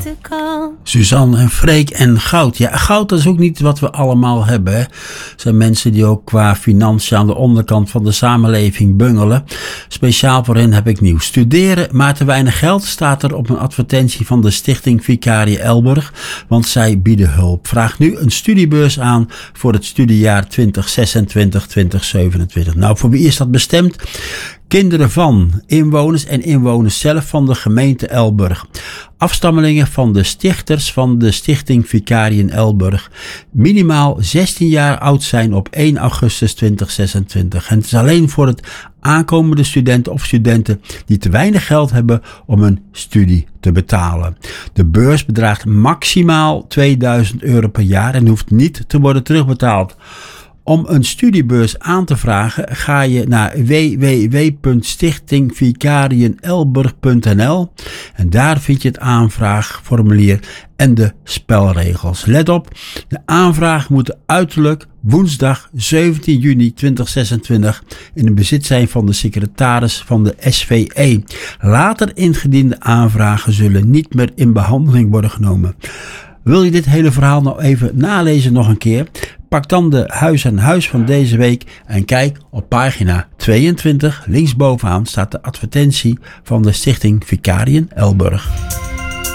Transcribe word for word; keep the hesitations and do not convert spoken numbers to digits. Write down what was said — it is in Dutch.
de kans. Suzanne en Freek en goud. Ja, goud dat is ook niet wat we allemaal hebben. Hè. Er zijn mensen die ook qua financiën aan de onderkant van de samenleving bungelen. Speciaal voor hen heb ik nieuws. Studeren, maar te weinig geld, staat er op een advertentie van de Stichting Vicarie Elburg. Want zij bieden hulp. Vraag nu een studiebeurs aan voor het studiejaar twintig zesentwintig twintig zevenentwintig. Nou, voor wie is dat bestemd? Kinderen van inwoners en inwoners zelf van de gemeente Elburg. Afstammelingen van de stichters van de Stichting Vicarieën Elburg. Minimaal zestien jaar oud zijn op één augustus twintig zesentwintig. En het is alleen voor het aankomende studenten of studenten die te weinig geld hebben om hun studie te betalen. De beurs bedraagt maximaal tweeduizend euro per jaar en hoeft niet te worden terugbetaald. Om een studiebeurs aan te vragen ga je naar w w w punt stichting vicarieën elburg punt n l en daar vind je het aanvraagformulier en de spelregels. Let op, de aanvraag moet uiterlijk woensdag zeventien juni twintig zesentwintig in het bezit zijn van de secretaris van de S V E. Later ingediende aanvragen zullen niet meer in behandeling worden genomen. Wil je dit hele verhaal nou even nalezen nog een keer? Pak dan de huis aan huis van deze week en kijk op pagina tweeëntwintig. Linksbovenaan staat de advertentie van de Stichting Vicarieën Elburg.